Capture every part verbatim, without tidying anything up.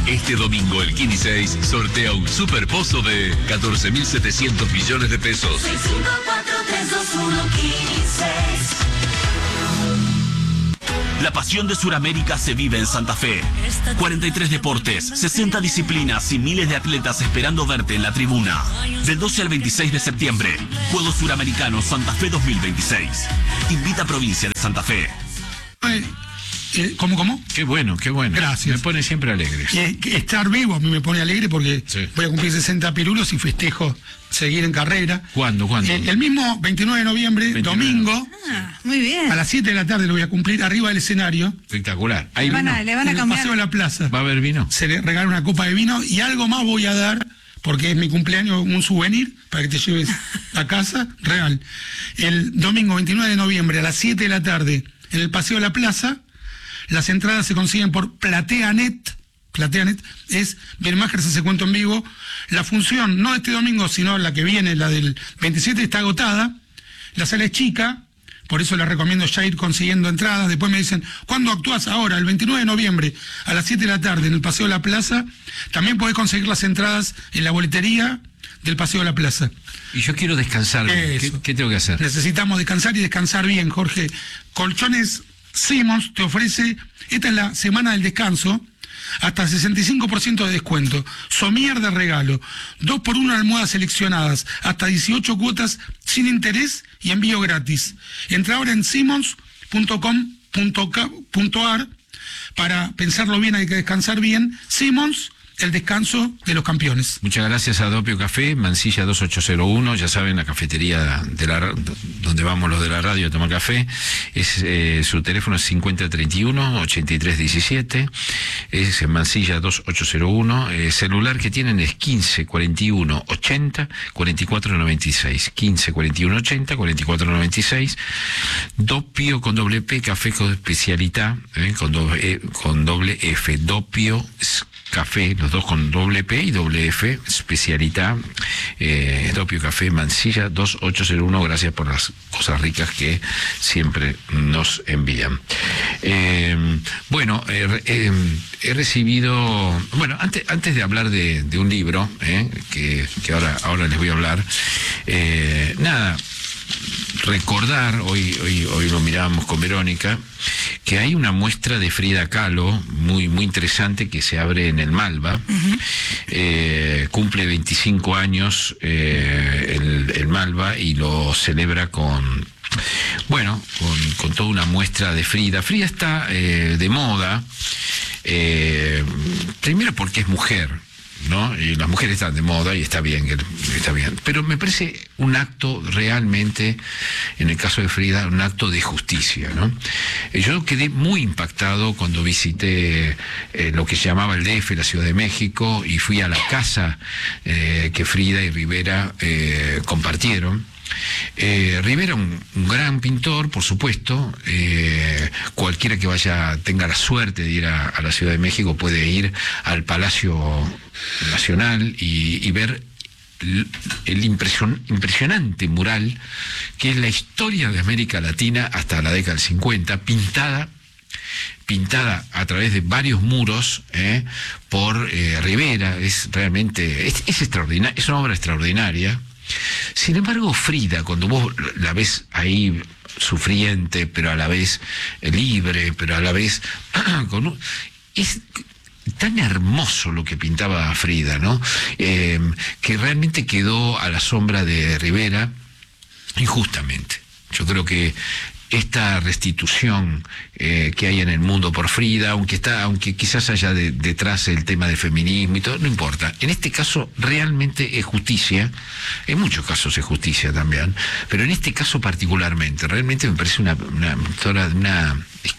Este domingo el Kini seis sortea un superpozo de catorce mil setecientos millones de pesos. seis cinco cuatro tres dos uno Kini seis. La pasión de Sudamérica se vive en Santa Fe. cuarenta y tres deportes, sesenta disciplinas y miles de atletas esperando verte en la tribuna. Del doce al veintiséis de septiembre, Juegos Suramericanos Santa Fe dos mil veintiséis. Invita a Provincia de Santa Fe. Eh, eh, ¿Cómo, cómo? Qué bueno, qué bueno. Gracias. Me pone siempre alegre. Eh, estar vivo a mí me pone alegre porque Sí. voy a cumplir sesenta pirulos y festejo seguir en carrera. ¿Cuándo, cuándo? Eh, el mismo veintinueve de noviembre, veintinueve. domingo, Ah, muy bien. a las siete de la tarde lo voy a cumplir arriba del escenario, Espectacular. ¿Hay Le van vino? a, le van a en el cambiar. Paseo de la Plaza. ¿Va a haber vino? Se le regala una copa de vino y algo más voy a dar, porque es mi cumpleaños, un souvenir para que te lleves a casa, real. El domingo veintinueve de noviembre a las siete de la tarde en el Paseo de la Plaza, las entradas se consiguen por PlateaNet. PlateaNet es Belmacher se hace cuento en vivo. La función, no este domingo, sino la que viene, la del veintisiete, está agotada. La sala es chica, por eso les recomiendo ya ir consiguiendo entradas. Después me dicen, ¿cuándo actúas? Ahora, el veintinueve de noviembre, a las siete de la tarde, en el Paseo de la Plaza. También podés conseguir las entradas en la boletería del Paseo de la Plaza. Y yo quiero descansar. ¿Qué, Eso. qué tengo que hacer? Necesitamos descansar y descansar bien, Jorge. Colchones Simmons te ofrece, esta es la semana del descanso, hasta sesenta y cinco por ciento de descuento. Somier de regalo. dos por uno almohadas seleccionadas. Hasta dieciocho cuotas sin interés y envío gratis. Entra ahora en simmons punto com punto a r para pensarlo bien, hay que descansar bien. Simmons, el descanso de los campeones. Muchas gracias a Doppio Café, Mansilla dos ocho cero uno, ya saben, la cafetería de la donde vamos los de la radio a tomar café. Es eh, su teléfono es cincuenta treinta y uno, ochenta y tres diecisiete, es en Mansilla dos ocho cero uno, eh, celular que tienen es quince cuarenta y uno ochenta cuarenta y cuatro noventa y seis, quince cuarenta y uno ochenta cuarenta y cuatro noventa y seis. Doppio con doble P, café con especialidad, eh, con, doble, eh, con doble F, Doppio Café, los dos con doble P y doble F, especialidad, eh, Doppio Café, Mansilla dos ocho cero uno, gracias por las cosas ricas que siempre nos envían. Eh, bueno, eh, eh, he recibido, bueno, antes, antes de hablar de, de un libro, eh, que, que ahora, ahora les voy a hablar, eh, nada, recordar, hoy, hoy, hoy lo mirábamos con Verónica, que hay una muestra de Frida Kahlo muy, muy interesante que se abre en el Malva. Uh-huh. eh, cumple veinticinco años eh, el, el Malva y lo celebra con, bueno, con, con toda una muestra de Frida. Frida está eh, de moda, eh, primero porque es mujer, ¿no? Y las mujeres están de moda y está bien, está bien. Pero me parece un acto realmente, en el caso de Frida, un acto de justicia, ¿no? Yo quedé muy impactado cuando visité eh, lo que se llamaba el D F, la Ciudad de México, y fui a la casa eh, que Frida y Rivera eh, compartieron. Eh, Rivera, un, un gran pintor, por supuesto. Eh, cualquiera que vaya, tenga la suerte de ir a, a la Ciudad de México puede ir al Palacio Nacional y, y ver el, el impresion, impresionante mural que es la historia de América Latina hasta la década del cincuenta, pintada pintada a través de varios muros eh, por eh, Rivera. Es realmente, es, es extraordinaria, es una obra extraordinaria. Sin embargo, Frida, cuando vos la ves ahí sufriente, pero a la vez libre, pero a la vez con un, es tan hermoso lo que pintaba Frida, ¿no? Eh, que realmente quedó a la sombra de Rivera injustamente. Yo creo que esta restitución eh, que hay en el mundo por Frida, aunque está, aunque quizás haya de, detrás el tema del feminismo y todo, no importa. En este caso realmente es justicia, en muchos casos es justicia también, pero en este caso particularmente, realmente me parece una una, una, una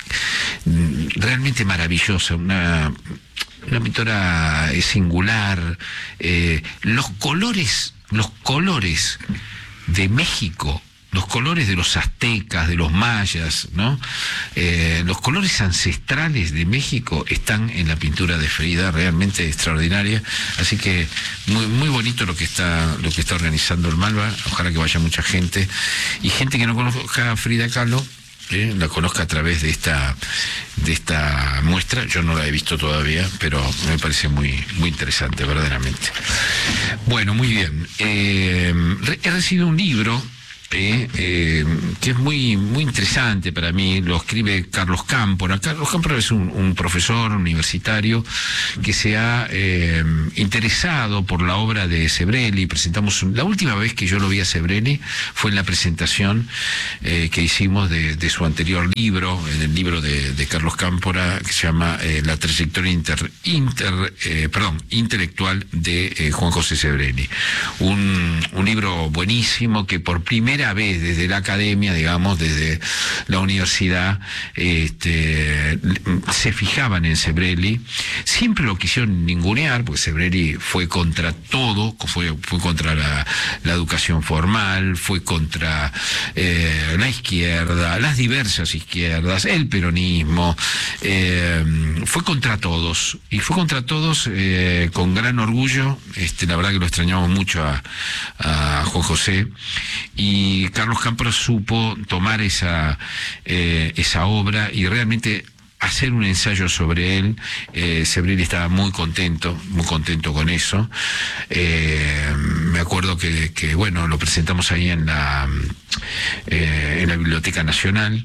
realmente maravillosa, una una pintora singular. Eh, los colores, los colores de México, los colores de los aztecas, de los mayas, ¿no? Eh, los colores ancestrales de México están en la pintura de Frida, realmente extraordinaria. Así que muy muy bonito lo que está lo que está organizando el Malva. Ojalá que vaya mucha gente y gente que no conozca a Frida Kahlo, eh, la conozca a través de esta de esta muestra. Yo no la he visto todavía, pero me parece muy muy interesante, verdaderamente. Bueno, muy bien. Eh, he recibido un libro Eh, eh, que es muy muy interesante para mí. Lo escribe Carlos Cámpora. Carlos Cámpora es un, un profesor universitario que se ha eh, interesado por la obra de Sebrelli. Presentamos un, la última vez que yo lo vi a Sebrelli fue en la presentación eh, que hicimos de, de su anterior libro, en el libro de, de Carlos Cámpora, que se llama eh, La trayectoria inter, inter, eh, perdón, intelectual de eh, Juan José Sebrelli. Un, un libro buenísimo que por primera vez desde la academia, digamos, desde la universidad, este, se fijaban en Sebrelli. Siempre lo quisieron ningunear, porque Sebrelli fue contra todo, fue, fue contra la, la educación formal, fue contra eh, la izquierda, las diversas izquierdas, el peronismo, eh, fue contra todos, y fue contra todos eh, con gran orgullo. Este, la verdad que lo extrañamos mucho a, a Juan José, y Y Carlos Cámpora supo tomar esa, eh, esa obra y realmente hacer un ensayo sobre él. eh, Sebrelli estaba muy contento, muy contento con eso. Eh, me acuerdo que, que, bueno, lo presentamos ahí en la, eh, en la Biblioteca Nacional,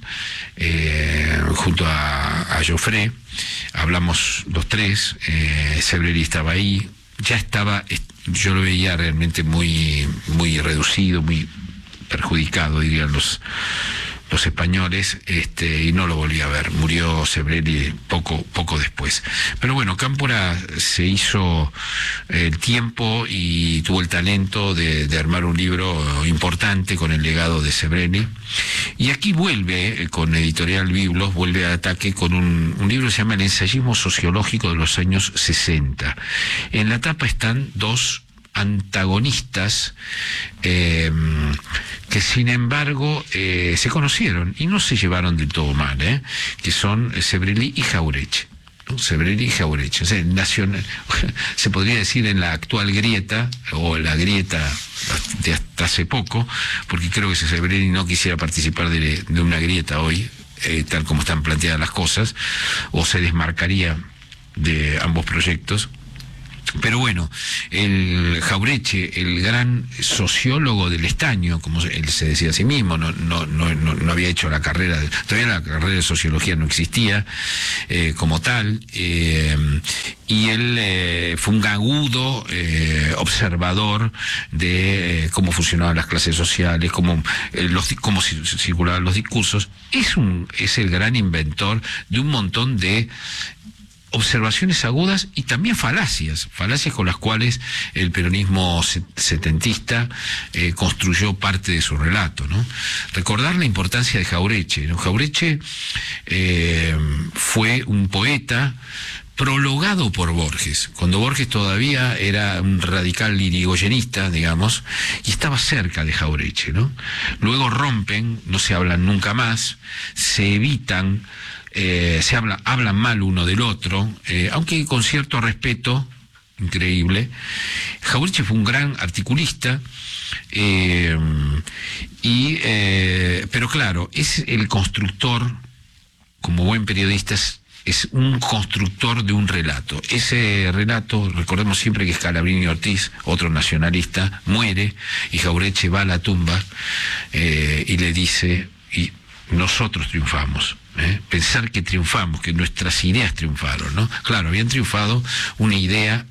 eh, junto a, a Joffre. Hablamos los tres, eh, Sebrelli estaba ahí, ya estaba, yo lo veía realmente muy, muy reducido, muy perjudicado, dirían los los españoles, este, y no lo volví a ver. Murió Sebrelli poco poco después. Pero bueno, Cámpora se hizo el tiempo y tuvo el talento de, de armar un libro importante con el legado de Sebrelli. Y aquí vuelve, con Editorial Biblos, vuelve a ataque con un, un libro que se llama El ensayismo sociológico de los años sesenta. En la tapa están dos antagonistas eh, que sin embargo eh, se conocieron y no se llevaron del todo mal, eh, que son Sebrelli y Jauretche, ¿no? Sebrelli y Jauretche, o sea, nacional, se podría decir en la actual grieta, o la grieta de hasta hace poco, porque creo que si Sebrelli no quisiera participar de, de una grieta hoy, eh, tal como están planteadas las cosas, o se desmarcaría de ambos proyectos. Pero bueno, el Jauretche, el gran sociólogo del estaño, como él se decía a sí mismo, no, no, no, no había hecho la carrera, de, todavía la carrera de sociología no existía eh, como tal, eh, y él eh, fue un agudo eh, observador de eh, cómo funcionaban las clases sociales, cómo, eh, los, cómo circulaban los discursos. Es, un, es el gran inventor de un montón de observaciones agudas y también falacias, falacias con las cuales el peronismo setentista eh, construyó parte de su relato, ¿no? Recordar la importancia de Jauretche, ¿no? Jauretche eh, fue un poeta prologado por Borges, cuando Borges todavía era un radical irigoyenista, digamos, y estaba cerca de Jauretche, ¿no? Luego rompen, no se hablan nunca más, se evitan, Eh, se habla, hablan mal uno del otro, eh, aunque con cierto respeto increíble. Jauretche fue un gran articulista, eh, y, eh, pero claro, es el constructor, como buen periodista, es, es un constructor de un relato. Ese relato, recordemos siempre que Scalabrini Ortiz, otro nacionalista, muere, y Jauretche va a la tumba eh, y le dice, y nosotros triunfamos. ¿Eh? Pensar que triunfamos, que nuestras ideas triunfaron, ¿no? Claro, habían triunfado una idea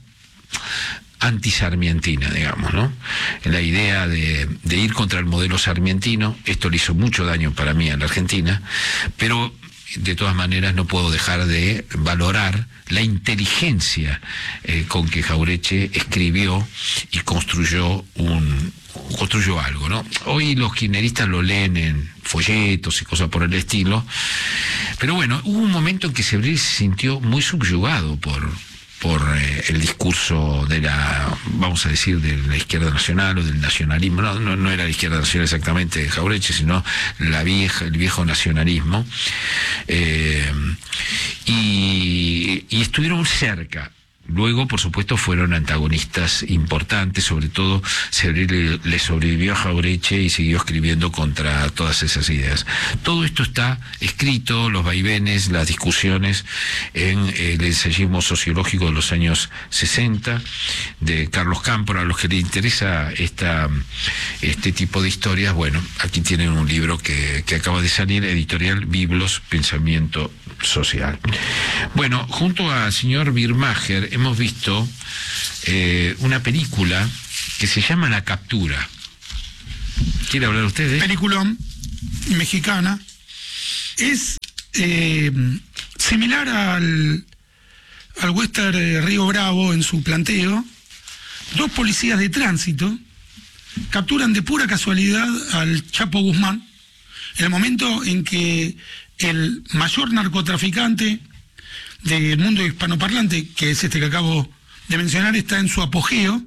antisarmientina, digamos, ¿no? La idea de, de ir contra el modelo sarmientino. Esto le hizo mucho daño para mí a la Argentina, pero de todas maneras no puedo dejar de valorar la inteligencia eh, con que Jauretche escribió y construyó un construyó algo, ¿no? Hoy los kirchneristas lo leen en folletos y cosas por el estilo, pero bueno, hubo un momento en que Sebrelli se sintió muy subyugado por por eh, el discurso de la, vamos a decir, de la izquierda nacional o del nacionalismo. No, no, no era la izquierda nacional exactamente de Jauretche, sino la vieja, el viejo nacionalismo, eh, y, y estuvieron cerca, luego, por supuesto, fueron antagonistas importantes, sobre todo se le, le sobrevivió a Jauretche y siguió escribiendo contra todas esas ideas. Todo esto está escrito, los vaivenes, las discusiones, en el ensayismo sociológico de los años sesenta, de Carlos Cámpora. A los que les interesa esta, este tipo de historias, bueno, aquí tienen un libro que, que acaba de salir, editorial Biblos, Pensamiento Social. Bueno, junto al señor Birmacher hemos visto eh, una película que se llama La Captura. ¿Quiere hablar usted de? Peliculón mexicana. Es eh, similar al, al western eh, Río Bravo en su planteo. Dos policías de tránsito capturan de pura casualidad al Chapo Guzmán en el momento en que el mayor narcotraficante del mundo hispanoparlante, que es este que acabo de mencionar, está en su apogeo,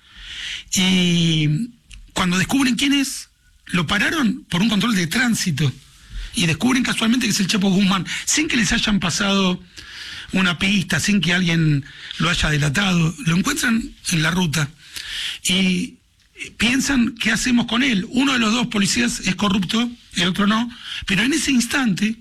y cuando descubren quién es, lo pararon por un control de tránsito y descubren casualmente que es el Chapo Guzmán, sin que les hayan pasado una pista, sin que alguien lo haya delatado. Lo encuentran en la ruta y piensan, ¿qué hacemos con él? Uno de los dos policías es corrupto, el otro no, pero en ese instante,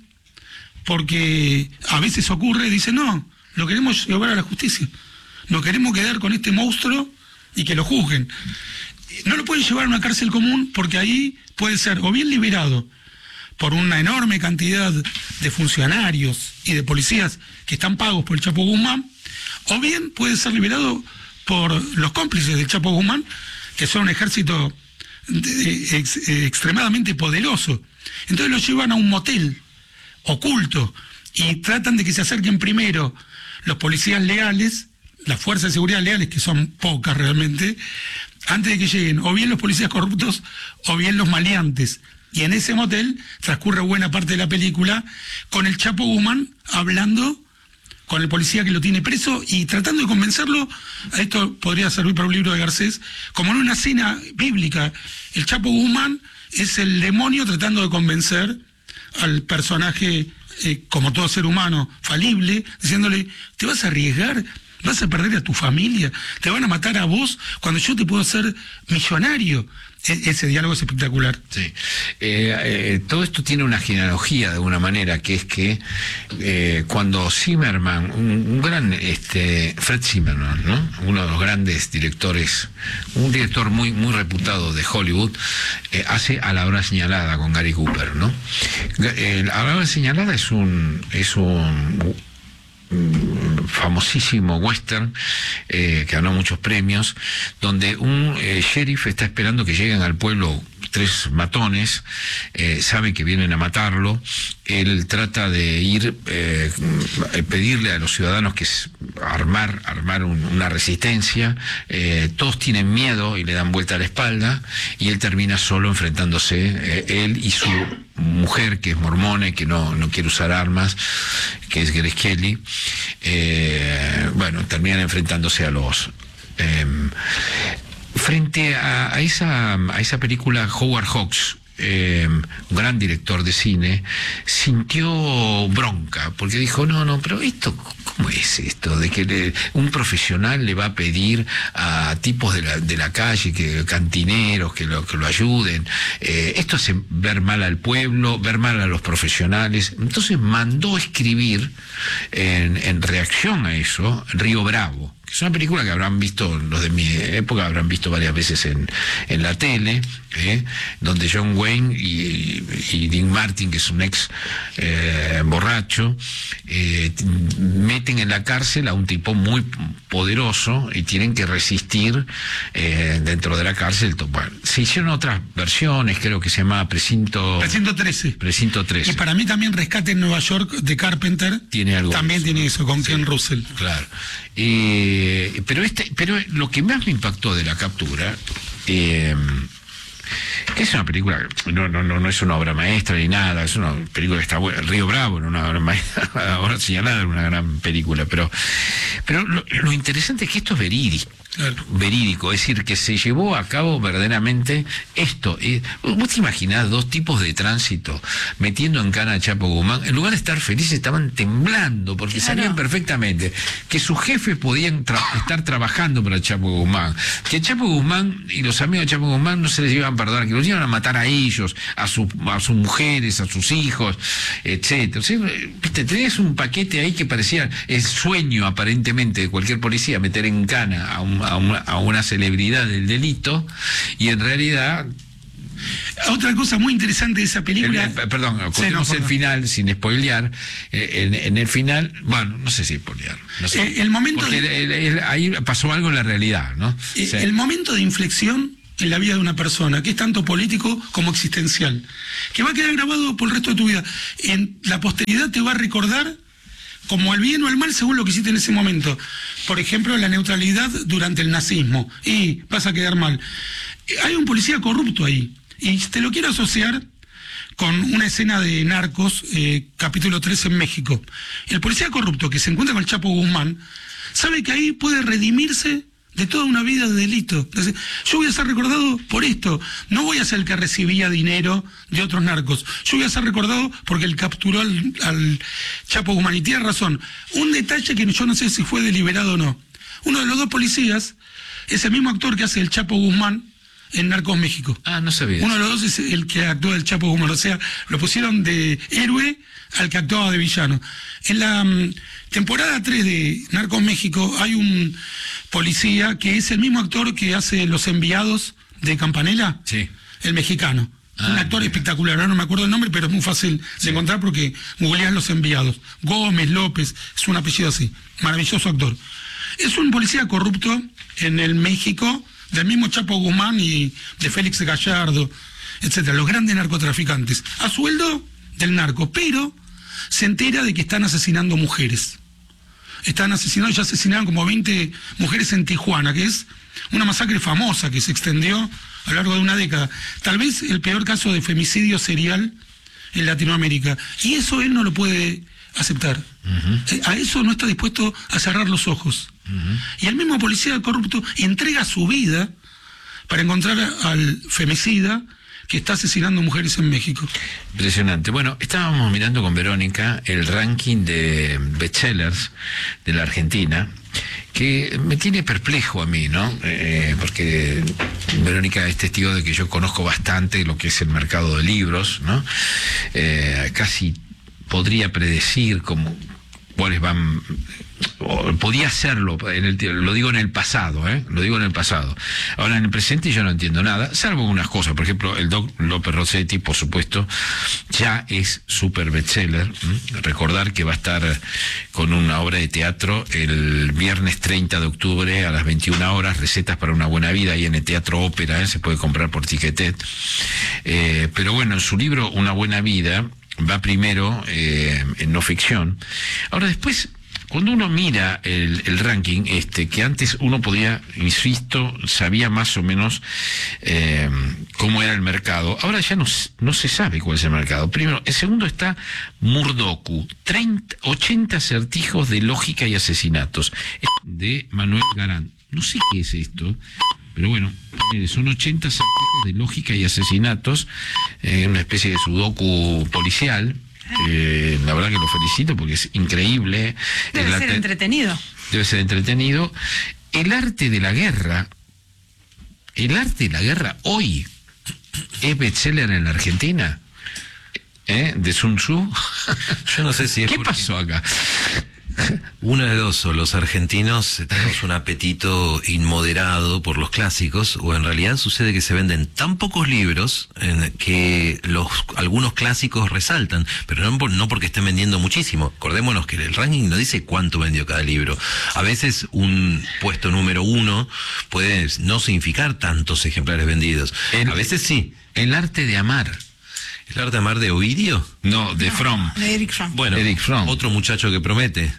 porque a veces ocurre, dice, no, lo queremos llevar a la justicia, no queremos quedar con este monstruo y que lo juzguen. No lo pueden llevar a una cárcel común porque ahí puede ser o bien liberado por una enorme cantidad de funcionarios y de policías que están pagos por el Chapo Guzmán, o bien puede ser liberado por los cómplices del Chapo Guzmán, que son un ejército de, ex, extremadamente poderoso. Entonces lo llevan a un motel oculto y tratan de que se acerquen primero los policías leales, las fuerzas de seguridad leales, que son pocas realmente, antes de que lleguen o bien los policías corruptos o bien los maleantes. Y en ese motel transcurre buena parte de la película con el Chapo Guzmán hablando con el policía que lo tiene preso y tratando de convencerlo. A esto podría servir para un libro de Garcés, como en una escena bíblica. El Chapo Guzmán es el demonio tratando de convencer al personaje, eh, como todo ser humano, falible, diciéndole, ¿te vas a arriesgar? ¿Vas a perder a tu familia? ¿Te van a matar a vos cuando yo te puedo hacer millonario? E- ese diálogo es espectacular. Sí. Eh, eh, todo esto tiene una genealogía de alguna manera, que es que eh, cuando Zimmerman, un, un gran, este, Fred Zimmerman, ¿no? Uno de los grandes directores, un director muy, muy reputado de Hollywood, eh, hace A la hora señalada con Gary Cooper, ¿no? Eh, A la hora señalada es un, es un famosísimo western eh, que ganó muchos premios, donde un eh, sheriff está esperando que lleguen al pueblo tres matones, eh, sabe que vienen a matarlo, él trata de ir, eh, pedirle a los ciudadanos que es armar, armar un, una resistencia, eh, todos tienen miedo y le dan vuelta a la espalda, y él termina solo enfrentándose, eh, él y su mujer, que es mormona y que no, no quiere usar armas, que es Grace Kelly, eh, bueno, terminan enfrentándose a los... Eh, frente a, a, esa, a esa película, Howard Hawks, eh, un gran director de cine, sintió bronca, porque dijo, no, no, pero esto, ¿cómo es esto? De que le, un profesional le va a pedir a tipos de la, de la calle, que cantineros, que lo, que lo ayuden. Eh, esto hace ver mal al pueblo, ver mal a los profesionales. Entonces mandó escribir, en, en reacción a eso, Río Bravo, que es una película que habrán visto, los de mi época habrán visto varias veces en, en la tele, ¿eh? Donde John Wayne y, y Dean Martin, que es un ex eh, borracho, eh, meten en la cárcel a un tipo muy poderoso y tienen que resistir eh, dentro de la cárcel. Bueno, se hicieron otras versiones, creo que se llamaba Precinto... Precinto trece. Precinto trece. Y para mí también Rescate en Nueva York de Carpenter tiene algo también tiene eso, con sí, Ken Russell. Claro. Eh, pero este, pero lo que más me impactó de La Captura, eh, que es una película, no, no, no, no es una obra maestra ni nada, es una película que está buena. Río Bravo, no una obra maestra, ahora señalada, una gran película, pero, pero lo, lo interesante es que esto es verídico. Claro. Verídico, es decir, que se llevó a cabo verdaderamente esto. Eh, ¿Vos te imaginás dos tipos de tránsito metiendo en cana a Chapo Guzmán? En lugar de estar felices, estaban temblando, porque Claro. sabían perfectamente que sus jefes podían tra estar trabajando para Chapo Guzmán, que Chapo Guzmán y los amigos de Chapo Guzmán no se les iban a perdonar, que los iban a matar a ellos, a, su, a sus mujeres, a sus hijos, etcétera. O sea, viste, tenías un paquete ahí que parecía el sueño aparentemente de cualquier policía, meter en cana a un A una, a una celebridad del delito, y en realidad Otra cosa muy interesante de esa película... el, el, perdón, sí, contemos no, el final sin spoilear. eh, en, en el final, bueno, no sé si spoilear, no sé, Eh, el momento porque de- el, el, el, ahí pasó algo en la realidad, ¿no? Eh, Sí. El momento de inflexión en la vida de una persona, que es tanto político como existencial, que va a quedar grabado por el resto de tu vida. En la posteridad te va a recordar como el bien o el mal según lo que hiciste en ese momento. Por ejemplo, la neutralidad durante el nazismo. Y vas a quedar mal. Eh, Hay un policía corrupto ahí. Y te lo quiero asociar con una escena de Narcos, eh, capítulo tres en México. El policía corrupto que se encuentra con el Chapo Guzmán sabe que ahí puede redimirse de toda una vida de delito. Entonces, yo voy a ser recordado por esto. No voy a ser el que recibía dinero de otros narcos. Yo voy a ser recordado porque él capturó al, al Chapo Guzmán. Y tiene razón. Un detalle que yo no sé si fue deliberado o no. Uno de los dos policías es el mismo actor que hace el Chapo Guzmán en Narcos México. Ah, no sabía. Uno de los dos es el que actuó del Chapo Guzmán. O sea, lo pusieron de héroe al que actuaba de villano. En la um, temporada tres de Narcos México hay un policía que es el mismo actor que hace Los Enviados de Campanella. Sí. El mexicano. Ah, un actor bien. espectacular. Ahora no me acuerdo el nombre, pero es muy fácil Sí. de encontrar porque googleas Los Enviados. Gómez, López, es un apellido así. Maravilloso actor. Es un policía corrupto en el México del mismo Chapo Guzmán y de Félix Gallardo, etcétera, los grandes narcotraficantes, a sueldo del narco, pero se entera de que están asesinando mujeres. Están asesinando, ya asesinaron como veinte mujeres en Tijuana, que es una masacre famosa que se extendió a lo largo de una década. Tal vez el peor caso de femicidio serial en Latinoamérica. Y eso él no lo puede aceptar. Uh-huh. Eh, a eso no está dispuesto a cerrar los ojos. Uh-huh. Y el mismo policía corrupto entrega su vida para encontrar al femicida que está asesinando mujeres en México. Impresionante. Bueno, estábamos mirando con Verónica el ranking de bestsellers de la Argentina, que me tiene perplejo a mí, ¿no? Eh, porque Verónica es testigo de que yo conozco bastante lo que es el mercado de libros, ¿no? Eh, casi podría predecir cómo, cuáles van, o podía hacerlo, en el, lo digo en el pasado, ¿eh? Lo digo en el pasado. Ahora en el presente yo no entiendo nada, salvo unas cosas. Por ejemplo, el Doc López Rossetti, por supuesto, ya es súper bestseller. ¿Mm? Recordar que va a estar con una obra de teatro el viernes treinta de octubre a las veintiuna horas, Recetas para una buena vida, ahí en el Teatro Ópera, ¿eh? Se puede comprar por Ticketet. Eh, pero bueno, en su libro Una buena vida va primero eh, en no ficción. Ahora después, cuando uno mira el, el ranking, este, que antes uno podía, insisto, sabía más o menos eh, cómo era el mercado, ahora ya no, no se sabe cuál es el mercado. Primero, el segundo está Murdoku, treinta, ochenta acertijos de lógica y asesinatos, de Manuel Garán. No sé qué es esto, pero bueno, son ochenta acertijos de lógica y asesinatos, eh, una especie de sudoku policial. Eh, la verdad que lo felicito porque es increíble. Debe El ser arte, entretenido. Debe ser entretenido. El arte de la guerra, el arte de la guerra hoy es bestseller en la Argentina. ¿Eh? De Sun Tzu. Yo no sé si es ¿Qué porque- pasó acá? Una de dos, o los argentinos tenemos un apetito inmoderado por los clásicos, o en realidad sucede que se venden tan pocos libros en que los algunos clásicos resaltan, pero no, por- no porque estén vendiendo muchísimo. Acordémonos que el ranking no dice cuánto vendió cada libro. A veces un puesto número uno puede no significar tantos ejemplares vendidos. El- A veces sí. El arte de amar. ¿El arte de amar de Ovidio? No, de Fromm. De Eric Fromm. Bueno, Eric Fromm. otro muchacho que promete.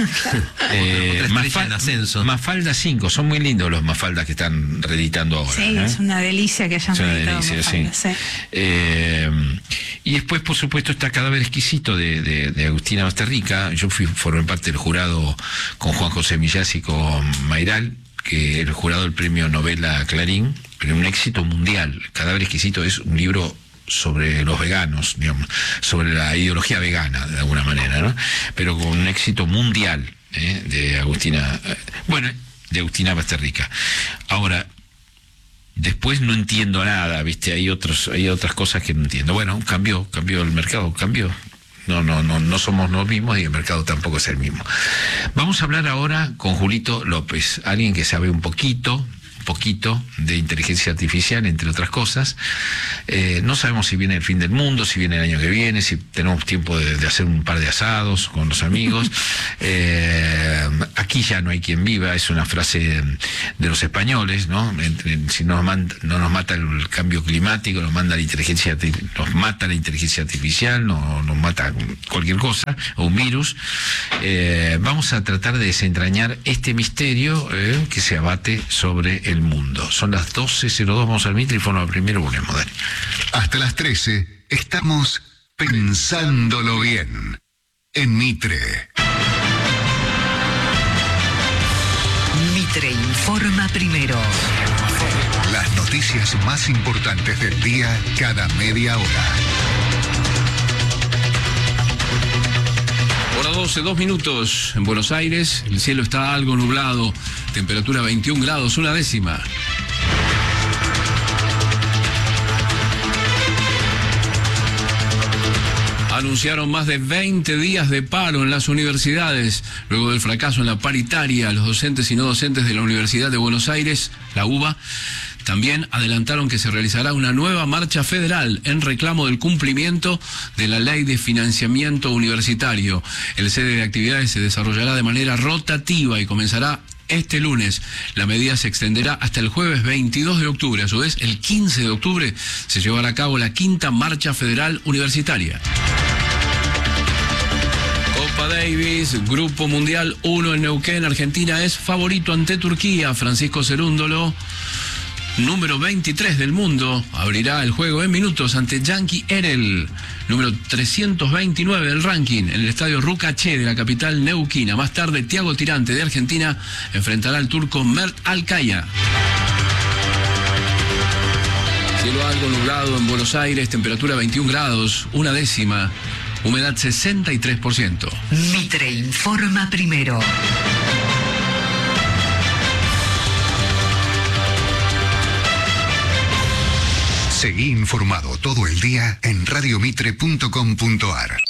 Eh, Otra estrella Mafal- en ascenso. Mafalda cinco, son muy lindos los Mafaldas que están reeditando ahora. Sí, ¿eh? es una delicia que hayan Es una editado delicia, sí. Mafalda, sí. Eh, y después, por supuesto, está Cadáver Exquisito de, de, de Agustina Basterrica. Yo fui formé parte del jurado con Juan José Millás y con Mayral, que el jurado del premio Novela Clarín, pero un éxito mundial. Cadáver Exquisito es un libro sobre los veganos, digamos, sobre la ideología vegana, de alguna manera, ¿no? Pero con un éxito mundial, ¿eh? de Agustina, eh, bueno, de Agustina Basterrica. Ahora, después no entiendo nada, ¿viste? Hay otros, hay otras cosas que no entiendo. Bueno, cambió, cambió el mercado, cambió. No, no, no, no somos los mismos y el mercado tampoco es el mismo. Vamos a hablar ahora con Julito López, alguien que sabe un poquito, poquito de inteligencia artificial, entre otras cosas. Eh, no sabemos si viene el fin del mundo, si viene el año que viene, si tenemos tiempo de, de hacer un par de asados con los amigos. Eh, aquí ya no hay quien viva, es una frase de los españoles, ¿no? Si no nos, manda, no nos mata el cambio climático, nos manda la inteligencia, nos mata la inteligencia artificial, no, nos mata cualquier cosa, o un virus. Eh, vamos a tratar de desentrañar este misterio eh, que se abate sobre el mundo. Son las doce cero dos, vamos al Mitre y forma primero volvemos, Dani. Hasta las trece estamos pensándolo bien en Mitre. Mitre informa primero. Las noticias más importantes del día cada media hora. Hora doce, dos minutos en Buenos Aires. El cielo está algo nublado. Temperatura veintiún grados, una décima. Anunciaron más de veinte días de paro en las universidades. Luego del fracaso en la paritaria, los docentes y no docentes de la Universidad de Buenos Aires, la U B A, también adelantaron que se realizará una nueva marcha federal en reclamo del cumplimiento de la Ley de Financiamiento Universitario. El sede de actividades se desarrollará de manera rotativa y comenzará este lunes. La medida se extenderá hasta el jueves veintidós de octubre. A su vez, el quince de octubre se llevará a cabo la quinta marcha federal universitaria. Copa Davis, Grupo Mundial uno en Neuquén. Argentina es favorito ante Turquía. Francisco Cerúndolo, número veintitrés del mundo, abrirá el juego en minutos ante Yankee Erel, número trescientos veintinueve del ranking, en el estadio Rucaché de la capital neuquina. Más tarde, Thiago Tirante de Argentina enfrentará al turco Mert Alkaya. Cielo algo nublado en Buenos Aires, temperatura veintiún grados, una décima, humedad sesenta y tres por ciento. Mitre informa primero. Seguí informado todo el día en radiomitre punto com punto ar.